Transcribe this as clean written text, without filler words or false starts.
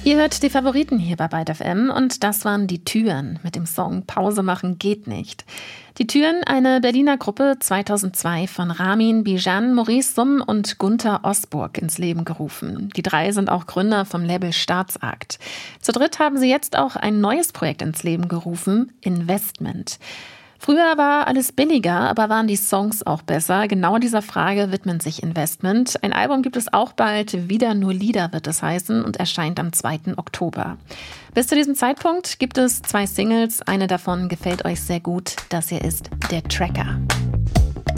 Ihr hört die Favoriten hier bei Byte FM und das waren die Türen mit dem Song Pause machen geht nicht. Die Türen, eine Berliner Gruppe, 2002 von Ramin Bijan, Maurice Summ und Gunther Osburg ins Leben gerufen. Die drei sind auch Gründer vom Label Staatsakt. Zu dritt haben sie jetzt auch ein neues Projekt ins Leben gerufen, Investment. Früher war alles billiger, aber waren die Songs auch besser? Genau dieser Frage widmet sich Investment. Ein Album gibt es auch bald, Wieder nur Lieder wird es heißen und erscheint am 2. Oktober. Bis zu diesem Zeitpunkt gibt es 2 Singles. Eine davon gefällt euch sehr gut. Das hier ist Der Tracker.